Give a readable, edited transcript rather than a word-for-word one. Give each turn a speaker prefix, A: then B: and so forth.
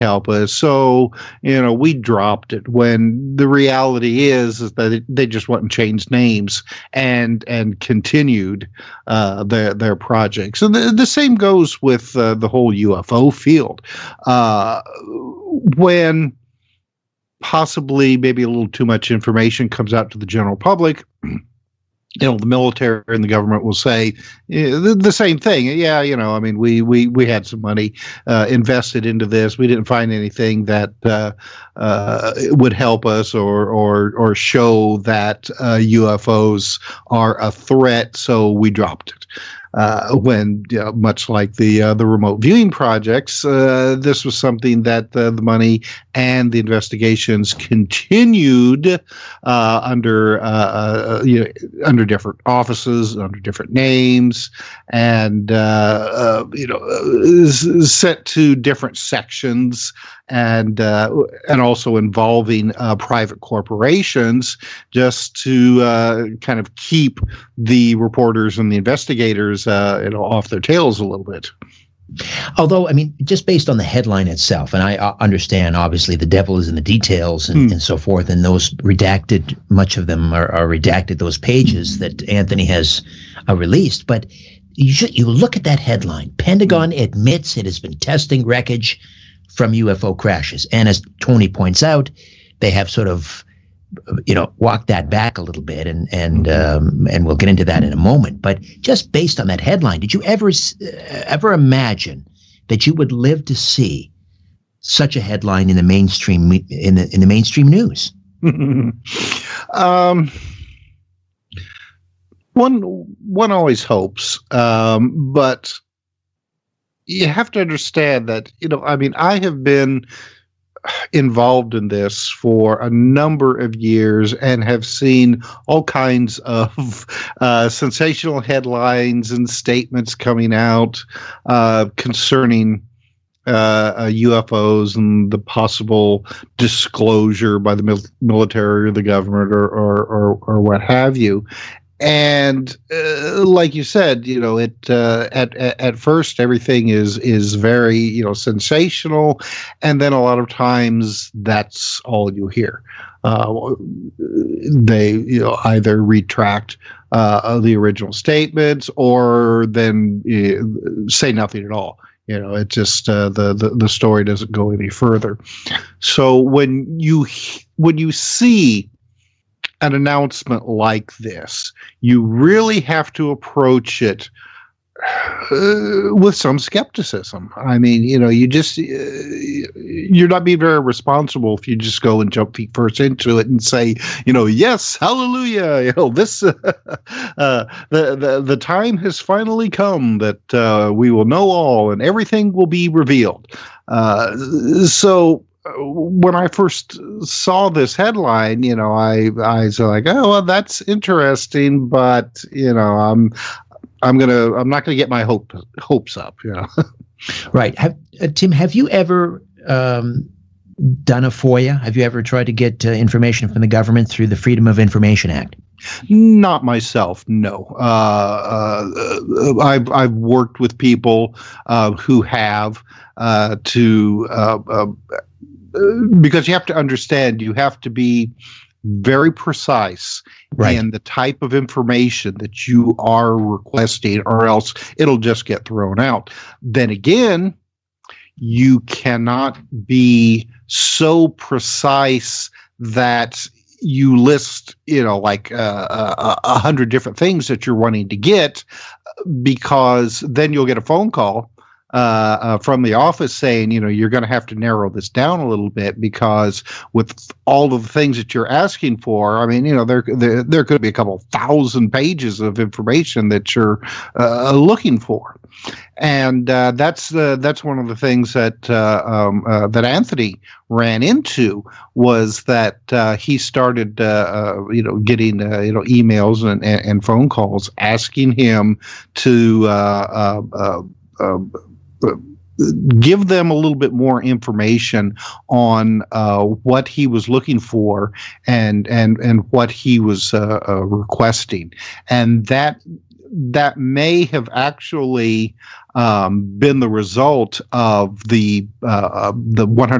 A: help us. So, we dropped it, when the reality is that they just went and changed names and continued their projects. And the same goes with the whole UFO field. When possibly maybe a little too much information comes out to the general public, the military and the government will say the same thing. Yeah, we had some money invested into this. We didn't find anything that would help us or show that UFOs are a threat, so we dropped it. When much like the remote viewing projects, this was something that the money and the investigations continued under different offices, under different names, and sent to different sections, and also involving private corporations, just to kind of keep the reporters and the investigators off their tails a little bit.
B: Although, just based on the headline itself, and I understand, obviously, the devil is in the details and so forth, and those redacted, much of them are redacted, those pages that Anthony has released. But you look at that headline. Pentagon admits it has been testing wreckage from UFO crashes. And as Tony points out, they have sort of walk that back a little bit, and we'll get into that in a moment. But just based on that headline, did you ever imagine that you would live to see such a headline in the mainstream in the mainstream news?
A: One always hopes, but you have to understand that I have been involved in this for a number of years and have seen all kinds of sensational headlines and statements coming out concerning UFOs and the possible disclosure by the military or the government or what have you. And like you said, at first everything is very sensational, and then a lot of times that's all you hear. They either retract the original statements you then say nothing at all. It just the story doesn't go any further. So when you see an announcement like this, you really have to approach it with some skepticism. I mean, you're not being very responsible if you just go and jump feet first into it and say, yes, hallelujah, this the time has finally come that we will know all and everything will be revealed. So when I first saw this headline, I was like, oh, well, that's interesting, but I'm not gonna get my hopes up,
B: Right. Tim, have you ever done a FOIA? Have you ever tried to get information from the government through the Freedom of Information Act?
A: Not myself, no. I've worked with people who have because you have to understand, you have to be very precise in the type of information that you are requesting, or else it'll just get thrown out. Then again, you cannot be so precise that you list, 100 different things that you're wanting to get, because then you'll get a phone call from the office saying, you're going to have to narrow this down a little bit, because with all of the things that you're asking for, there could be a couple thousand pages of information that you're looking for. And that's one of the things that that Anthony ran into, was that he started getting emails and phone calls asking him to give them a little bit more information on what he was looking for and what he was requesting, and that that may have actually been the result of the 100